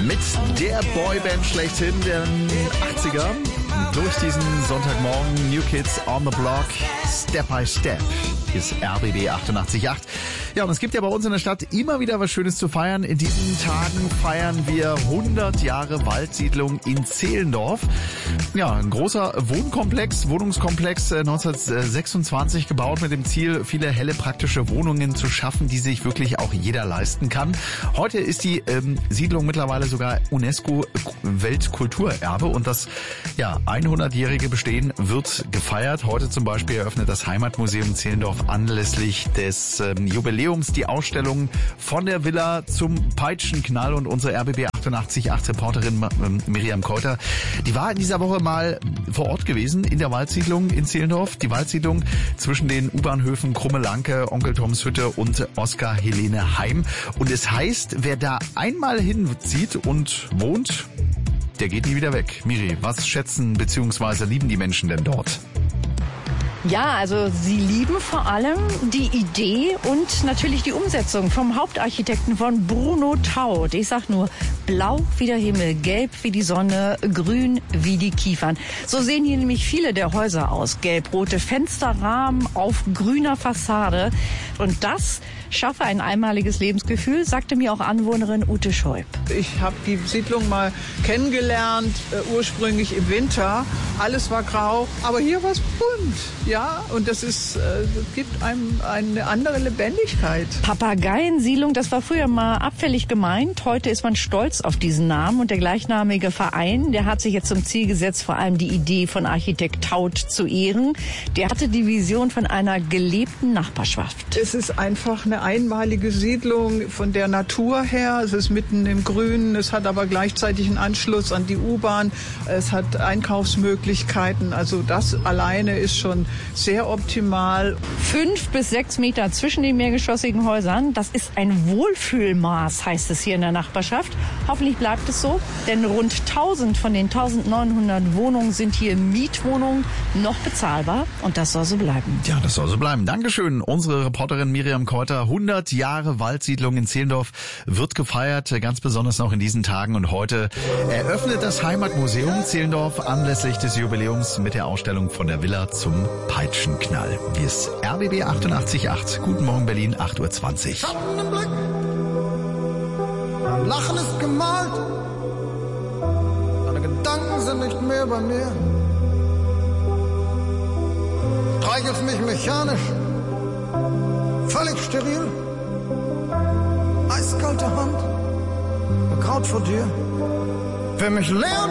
Mit der Boyband schlechthin der 80er. Durch diesen Sonntagmorgen. New Kids on the Block. Step by Step. Hier ist RBB 88.8. Ja, und es gibt ja bei uns in der Stadt immer wieder was Schönes zu feiern. In diesen Tagen feiern wir 100 Jahre Waldsiedlung in Zehlendorf. Ja, ein großer Wohnungskomplex 1926 gebaut mit dem Ziel, viele helle, praktische Wohnungen zu schaffen, die sich wirklich auch jeder leisten kann. Heute ist die Siedlung mittlerweile sogar UNESCO-Weltkulturerbe und das 100-jährige Bestehen wird gefeiert. Heute zum Beispiel eröffnet das Heimatmuseum Zehlendorf anlässlich des Jubiläums die Ausstellung von der Villa zum Peitschenknall und unsere RBB 88.8 Reporterin Miriam Keuter, die war in dieser Woche mal vor Ort gewesen in der Waldsiedlung in Zehlendorf. Die Waldsiedlung zwischen den U-Bahnhöfen Krummelanke, Onkel Toms Hütte und Oskar Helene Heim. Und es heißt, wer da einmal hinzieht und wohnt, der geht nie wieder weg. Miri, was schätzen bzw. lieben die Menschen denn dort? Ja, also sie lieben vor allem die Idee und natürlich die Umsetzung vom Hauptarchitekten von Bruno Taut. Ich sag nur, blau wie der Himmel, gelb wie die Sonne, grün wie die Kiefern. So sehen hier nämlich viele der Häuser aus. Gelb-rote Fensterrahmen auf grüner Fassade. Und das schaffe ein einmaliges Lebensgefühl, sagte mir auch Anwohnerin Ute Scheub. Ich habe die Siedlung mal kennengelernt, ursprünglich im Winter. Alles war grau, aber hier war es bunt. Ja, und das gibt einem eine andere Lebendigkeit. Papageiensiedlung, das war früher mal abfällig gemeint. Heute ist man stolz auf diesen Namen und der gleichnamige Verein, der hat sich jetzt zum Ziel gesetzt, vor allem die Idee von Architekt Taut zu ehren. Der hatte die Vision von einer gelebten Nachbarschaft. Es ist einfach eine einmalige Siedlung von der Natur her. Es ist mitten im Grünen, es hat aber gleichzeitig einen Anschluss an die U-Bahn. Es hat Einkaufsmöglichkeiten. Also das alleine ist schon sehr optimal. 5 bis 6 Meter zwischen den mehrgeschossigen Häusern, das ist ein Wohlfühlmaß, heißt es hier in der Nachbarschaft. Hoffentlich bleibt es so, denn rund 1000 von den 1900 Wohnungen sind hier Mietwohnungen, noch bezahlbar und das soll so bleiben. Ja, das soll so bleiben. Dankeschön, unsere Reporterin Miriam Keuter. 100 Jahre Waldsiedlung in Zehlendorf wird gefeiert, ganz besonders noch in diesen Tagen. Und heute eröffnet das Heimatmuseum Zehlendorf anlässlich des Jubiläums mit der Ausstellung von der Villa zum Peitschenknall. Hier ist RBB 88.8. Guten Morgen Berlin, 8:20 Uhr. Schattenblick, mein Lachen ist gemalt, deine Gedanken sind nicht mehr bei mir. Streichelst mich mechanisch, völlig steril, eiskalte Hand, Kraut vor dir, für mich leer.